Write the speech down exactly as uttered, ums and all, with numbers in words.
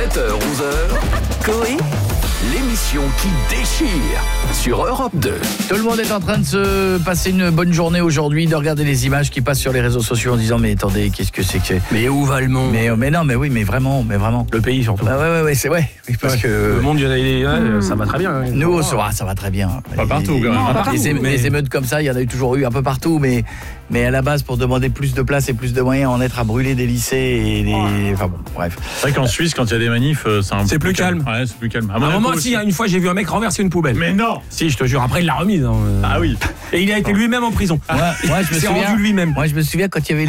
sept heures onze heures, Coé, l'émission qui déchire sur Europe deux. Tout le monde est en train de se passer une bonne journée aujourd'hui, de regarder les images qui passent sur les réseaux sociaux en disant mais attendez, qu'est-ce que c'est que c'est Mais où va le monde? mais, mais non, mais oui, mais vraiment, mais vraiment. Le pays surtout. Bah ouais, ouais, ouais, c'est vrai. Oui, parce Ouais. que Le monde, il y a- ouais, ça va très bien. hein. nous, ça va, ça va très bien. Pas partout, Les- quand même. les- Pas les, partout, éme- mais- les émeutes comme ça, il y en a eu toujours eu un peu partout, mais, mais à la base, pour demander plus de place et plus de moyens, en être à brûler des lycées et des... Enfin bon, bref. C'est vrai qu'en Suisse, quand il y a des manifs, euh, c'est un C'est peu plus calme. Ouais, c'est plus calme. À À un Monaco moment, aussi. si, une fois, j'ai vu un mec renverser une poubelle. Mais non. Si, je te jure, après, il l'a remise. hein. Ah oui. Et il a été lui-même en prison. Moi, moi, je me Il s'est souviens, rendu lui-même. moi, je me souviens quand il y avait